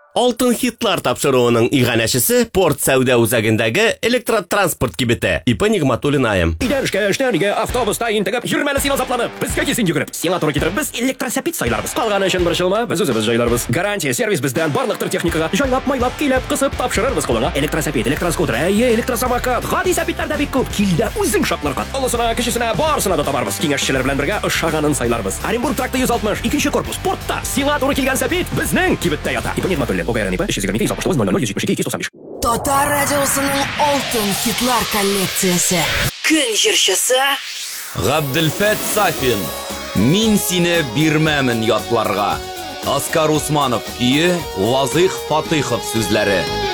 Алтын хитлар тапшыруының иганәчесе порт сәүдә үзәгендәге электротранспорт кибете. Ипа Нигъматуллин айым. Идәрышкә, эштәнигә, автобуста интегеп, йөрмәле син азапланып. Безгә кисен йөгереп. Сиңа туры китереп, без электросәпит сайларбыз. Калганы өчен борчылма, без үзебез җайларбыз. Гарантия сервис бездән барлык төр техникага җайлап, майлап, килеп, кысып тапшырырбыз кулыңа. Электросәпит, электроскутер, электросамокат, гади сәпитләр дә бик күп. Килдә үзең шатларга. Олысына, кечесенә, барысына да табарбыз. Киңәшчеләр белән бергә ошаганын сайларбыз. Оренбург тракты 160, 2нче корпус, портта. Сиңа туры килгән сәпит безнең кибеттә ята. Ипа Нигъматуллин, ОГРН ИП 322 Татар радиосының алтын хитлар коллекциясе. Көн җырчысы Габделфәт Сафин. Мин сине бирмәмен ятларга. Оскар Усманов кие, Вазыйх Фатыйхов сүзләре.